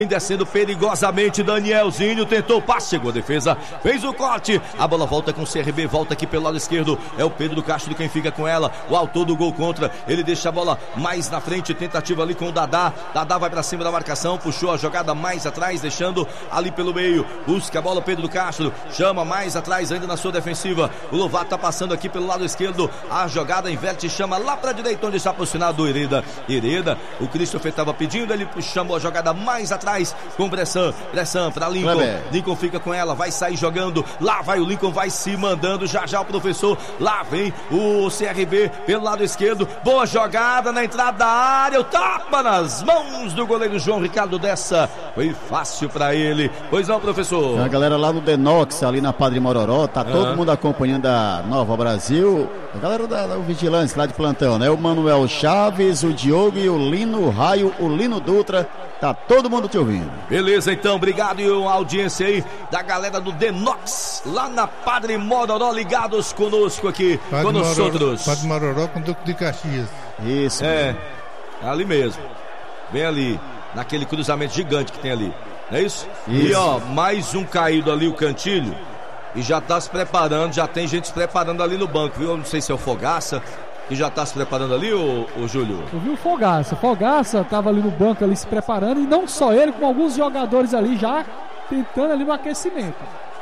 Descendo perigosamente, Danielzinho tentou o passe, chegou a defesa, fez o corte, a bola volta com o CRB, volta aqui pelo lado esquerdo, é o Pedro Castro quem fica com ela, o autor do gol contra, ele deixa a bola mais na frente, tentativa ali com o Dadá vai pra cima da marcação, puxou a jogada mais atrás, deixando ali pelo meio, busca a bola o Pedro Castro, chama mais atrás ainda na sua defensiva, o Lovato tá passando aqui pelo lado esquerdo, a jogada inverte, chama lá pra direita, onde está posicionado o Hereda, o Christopher tava pedindo, ele chamou a jogada mais atrás, com pressão para Lincoln fica com ela, vai sair jogando, lá vai o Lincoln, vai se mandando, já o professor, lá vem o CRB pelo lado esquerdo, boa jogada na entrada da área, o tapa nas mãos do goleiro João Ricardo, dessa foi fácil para ele, pois não, professor? A galera lá no Denox, ali na Padre Mororó, tá todo mundo acompanhando a Nova Brasil, a galera do Vigilância lá de plantão, né? O Manuel Chaves, o Diogo e o Lino Raio, o Lino Dutra, tá todo mundo te ouvindo. Beleza, então, obrigado e a audiência aí da galera do Denox, lá na Padre Mororó, ligados conosco aqui, conosco outros. Padre Mororó com Duque de Caxias. Isso. É, ali mesmo, bem ali, naquele cruzamento gigante que tem ali, não é isso? E ó, mais um caído ali, o Cantilho, e já tá se preparando, já tem gente se preparando ali no banco, viu? Eu não sei se é o Fogaça, que já tá se preparando ali, ô Júlio? Eu vi o Fogaça tava ali no banco ali se preparando, e não só ele, como alguns jogadores ali já tentando ali no aquecimento.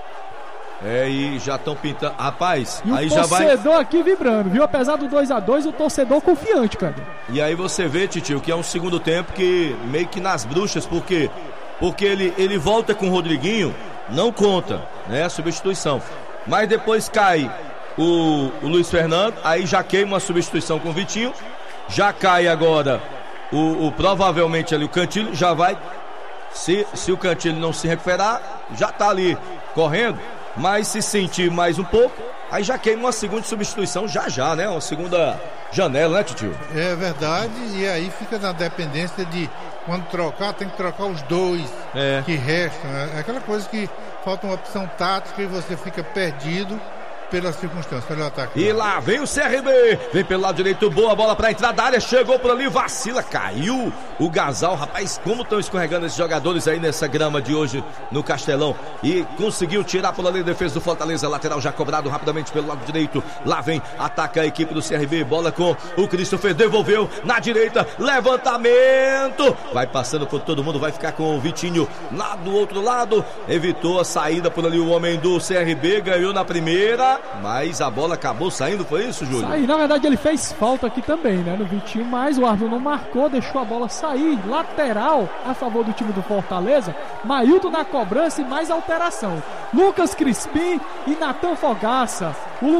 E já estão pintando, rapaz, e aí já vai... o torcedor aqui vibrando, viu? Apesar do 2-2, o torcedor confiante, cara. E aí você vê, Titio, que é um segundo tempo que meio que nas bruxas, porque ele volta com o Rodriguinho, não conta, né, a substituição, mas depois cai o Luiz Fernando, aí já queima uma substituição com o Vitinho, já cai agora provavelmente ali o Cantilho, já vai, se o Cantilho não se recuperar, já tá ali correndo, mas se sentir mais um pouco, aí já queima uma segunda substituição já, né, uma segunda janela, né, Titio? É verdade, e aí fica na dependência de quando trocar, tem que trocar os dois que restam, é aquela coisa que falta uma opção tática e você fica perdido pela circunstância, pelo ataque. E lá vem o CRB, vem pelo lado direito, boa bola pra entrada da área, chegou por ali, vacila, caiu o Gasal, rapaz, como estão escorregando esses jogadores aí nessa grama de hoje no Castelão, e conseguiu tirar por ali a defesa do Fortaleza, lateral já cobrado rapidamente pelo lado direito, lá vem, ataca a equipe do CRB, bola com o Christopher, devolveu na direita, levantamento, vai passando por todo mundo, vai ficar com o Vitinho lá do outro lado, evitou a saída por ali o homem do CRB, ganhou na primeira, mas a bola acabou saindo, foi isso, Júlio? Aí, na verdade, ele fez falta aqui também, né, no Vitinho, mas o árbitro não marcou, deixou a bola sair, lateral a favor do time do Fortaleza, Mailton na cobrança e mais alteração. Lucas Crispim e Natan Fogaça.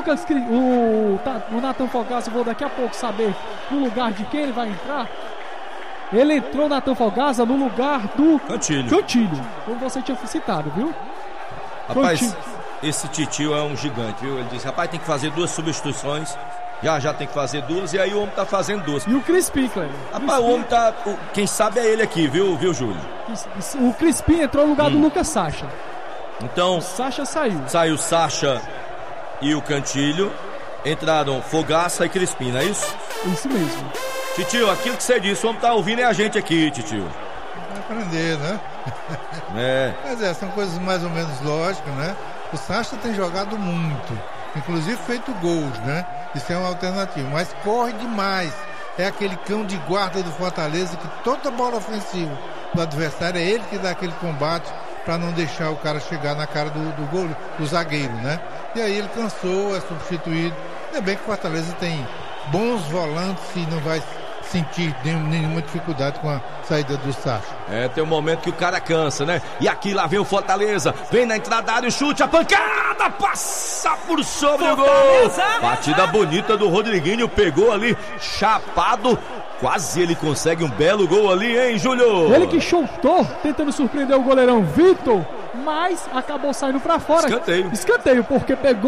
O Natan Fogaça, vou daqui a pouco saber no lugar de quem ele vai entrar. Ele entrou, Natan Fogaça, no lugar do Cantilho, como você tinha citado, viu? Rapaz, esse Titio é um gigante, viu? Ele disse, rapaz, tem que fazer 2 substituições, já tem que fazer 2, e aí o homem tá fazendo 2. E o Crispim, Cleber? Rapaz, o homem tá, quem sabe é ele aqui, viu, Júlio? O Crispim entrou no lugar do Lucas Sacha. Então, o Sacha saiu. Saiu Sacha e o Cantilho, entraram Fogaça e Crispim, não é isso? Isso mesmo. Titio, aquilo que você disse, o homem tá ouvindo é a gente aqui, Titio. Vai aprender, né? Mas são coisas mais ou menos lógicas, né? O Sacha tem jogado muito, inclusive feito gols, né? Isso é uma alternativa, mas corre demais. É aquele cão de guarda do Fortaleza que toda bola ofensiva do adversário é ele que dá aquele combate para não deixar o cara chegar na cara do gol, do zagueiro, né? E aí ele cansou, é substituído. Ainda bem que o Fortaleza tem bons volantes e não vai sentir nenhuma dificuldade com a saída do Sacha. Tem um momento que o cara cansa, né? E aqui lá vem o Fortaleza, vem na entrada da área, o chute, a pancada, passa por sobre o gol. Batida bonita do Rodriguinho, pegou ali, chapado, quase ele consegue um belo gol ali, hein, Júlio? Ele que chutou, tentando surpreender o goleirão Vitor, mas acabou saindo pra fora. Escanteio, porque pegou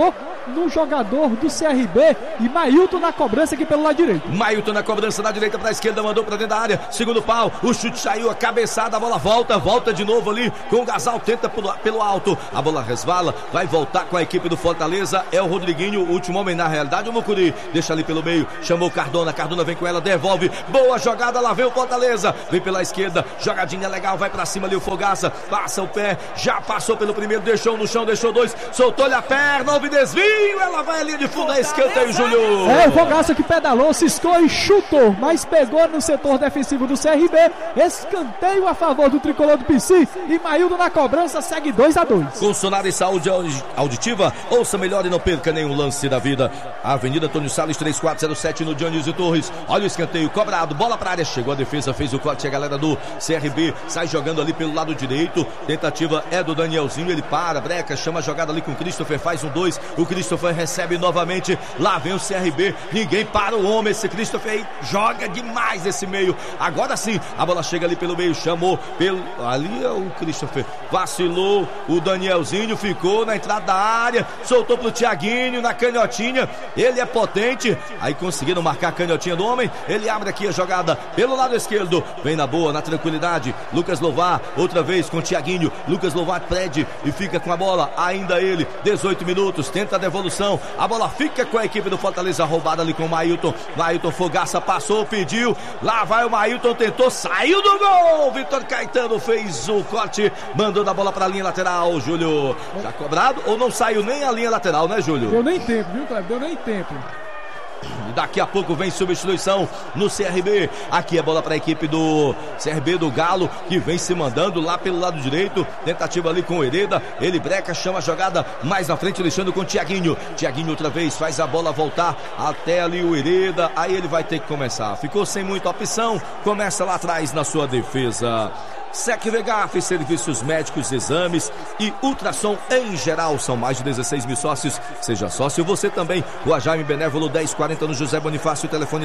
no jogador do CRB e Mailton na cobrança aqui pelo lado direito. Mailton na cobrança da direita para a esquerda, mandou para dentro da área, segundo pau, o chute saiu, a cabeçada, a bola volta de novo ali com o Gasal, tenta pelo alto, a bola resvala, vai voltar com a equipe do Fortaleza, é o Rodriguinho, o último homem na realidade, o Mucuri, deixa ali pelo meio, chamou Cardona vem com ela, devolve, boa jogada, lá vem o Fortaleza, vem pela esquerda, jogadinha legal, vai pra cima ali o Fogaça, passa o pé, já passou pelo primeiro, deixou no chão, deixou dois, soltou-lhe a perna, houve desvio, ela vai ali de fundo, a escanteio, Júlio. É o Fogaça que pedalou, ciscou e chutou, mas pegou no setor defensivo do CRB, escanteio a favor do tricolor do PC e Mailton na cobrança segue 2-2. Com sonar e saúde auditiva, ouça melhor e não perca nenhum lance da vida. Avenida Antônio Salles 3407 no Dionísio Torres, olha o escanteio cobrado, bola pra área, chegou a defesa, fez o corte, a galera do CRB sai jogando ali pelo lado direito, tentativa é do Danielzinho, ele para, breca, chama a jogada ali com o Christopher, faz um 2, o Christopher recebe novamente, lá vem o CRB, ninguém para o homem, esse Christopher aí joga demais esse meio, agora sim, a bola chega ali pelo meio, chamou ali é o Christopher, vacilou, o Danielzinho ficou na entrada da área, soltou pro Thiaguinho na canhotinha, ele é potente, aí conseguiram marcar a canhotinha do homem, ele abre aqui a jogada pelo lado esquerdo, vem na boa, na tranquilidade, Lucas Louvar, outra vez com o Thiaguinho, Lucas Louvar pede e fica com a bola, ainda ele, 18 minutos, tenta a devolução, a bola fica com a equipe do Fortaleza, roubada ali com o Mailton Fogaça passou, pediu, lá vai o Mailton, tentou, saiu do gol, Vitor Caetano fez o corte, mandou a bola para a linha lateral, Júlio, já cobrado ou não saiu nem a linha lateral, né, Júlio? Deu nem tempo, viu, Cleber? Deu nem tempo. E daqui a pouco vem substituição no CRB. Aqui é bola para a equipe do CRB do Galo, que vem se mandando lá pelo lado direito. Tentativa ali com o Hereda. Ele breca, chama a jogada mais na frente, deixando com o Thiaguinho. Thiaguinho outra vez faz a bola voltar até ali o Hereda. Aí ele vai ter que começar. Ficou sem muita opção. Começa lá atrás na sua defesa. SecVegaf, serviços médicos, exames e ultrassom em geral. São mais de 16 mil sócios. Seja sócio você também. Rua Jaime Benévolo 1040 no José Bonifácio. Telefone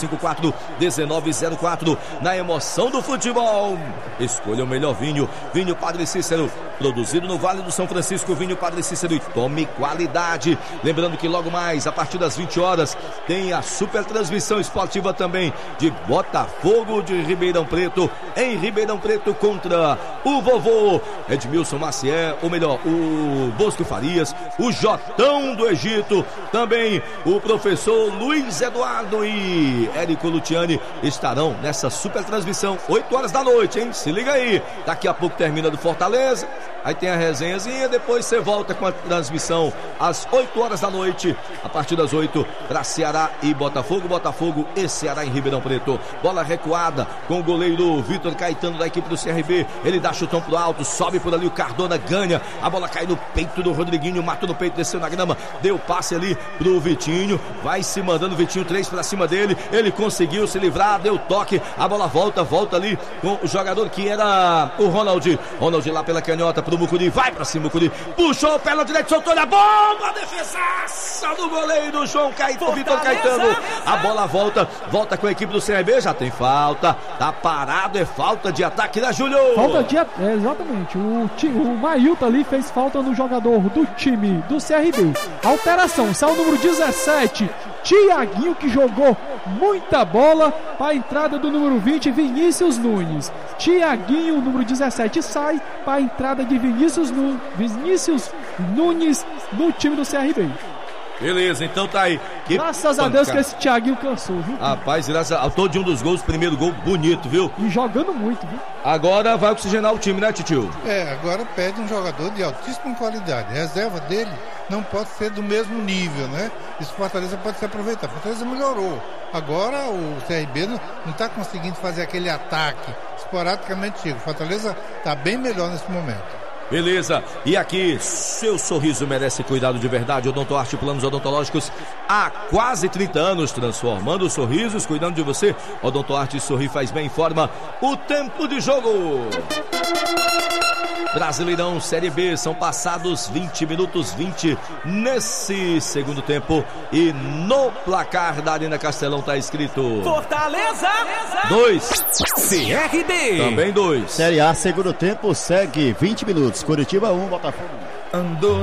3254-1904. Na emoção do futebol, escolha o melhor vinho. Vinho Padre Cícero, produzido no Vale do São Francisco. Vinho Padre Cícero, e tome qualidade. Lembrando que logo mais, a partir das 20 horas, tem a super transmissão esportiva também de Botafogo de Ribeirão Preto, em Ribeirão Preto, contra o vovô Edmilson Maciel, ou melhor, o Bosco Farias, o Jotão do Egito, também o professor Luiz Eduardo e Érico Luciani estarão nessa super transmissão, 8 horas da noite, hein? Se liga aí, daqui a pouco termina do Fortaleza, aí tem a resenhazinha, depois você volta com a transmissão às 8 horas da noite, a partir das 8, para Ceará e Botafogo, Botafogo e Ceará em Ribeirão Preto. Bola recuada com o goleiro Vitor Caetano da equipe do CRB, ele dá chutão pro alto, sobe por ali, o Cardona ganha, a bola cai no peito do Rodriguinho, matou no peito, desceu na grama, deu passe ali pro Vitinho, vai se mandando, Vitinho 3 pra cima dele, ele conseguiu se livrar, deu toque, a bola volta ali com o jogador que era o Ronald lá pela canhota pro Mucuri, vai pra cima, Mucuri, puxou o pé na direita, soltou a bomba, a defesaça do goleiro João Caetano, Vitor Caetano, a bola volta com a equipe do CRB, já tem falta, tá parado, é falta de ataque, né, Júlio? Falta de exatamente, o Mailton ali fez falta no jogador do time do CRB. Alteração, sai o número 17, Thiaguinho, que jogou muita bola, para a entrada do número 20, Vinícius Nunes. Thiaguinho, número 17, sai para a entrada de Vinícius Nunes no time do CRB. Beleza, então tá aí. Graças a Deus que esse Thiaguinho cansou, viu? Rapaz, graças a todo um dos gols, primeiro gol bonito, viu? E jogando muito, viu? Agora vai oxigenar o time, né, Titio? Agora pede um jogador de altíssima qualidade. A reserva dele não pode ser do mesmo nível, né? Isso Fortaleza pode se aproveitar. Fortaleza melhorou. Agora o CRB não está conseguindo fazer aquele ataque esporadicamente chega. Fortaleza está bem melhor nesse momento. Beleza, e aqui, seu sorriso merece cuidado de verdade. Odontoarte Planos Odontológicos há quase 30 anos, transformando sorrisos, cuidando de você. Odontoarte Sorri Faz Bem, informa o tempo de jogo. Brasileirão Série B, são passados 20 minutos 20 nesse segundo tempo e no placar da Arena Castelão tá escrito Fortaleza 2, CRB também 2. Série A, segundo tempo, segue 20 minutos, Curitiba 1, Botafogo 1. Andou